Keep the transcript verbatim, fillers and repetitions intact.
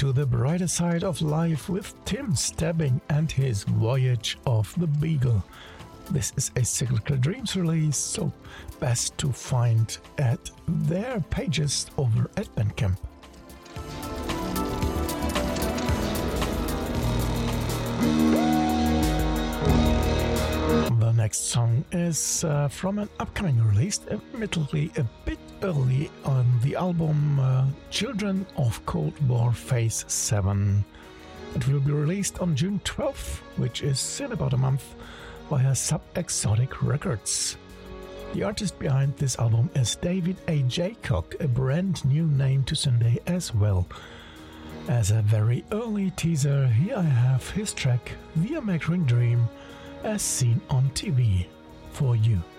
to the brighter side of life with Tim Stebbing and his Voyage of the Beagle. This is a Cyclical Dreams release, so best to find at their pages over at Bandcamp. The next song is uh, from an upcoming release, admittedly a bit early on the album uh, Children of Cold War Phase seven. It will be released on June twelfth, which is in about a month, via Subexotic Records. The artist behind this album is David A. Jaycock, a brand new name to Sunday as well. As a very early teaser, here I have his track The Amateur Dream, as seen on T V, for you.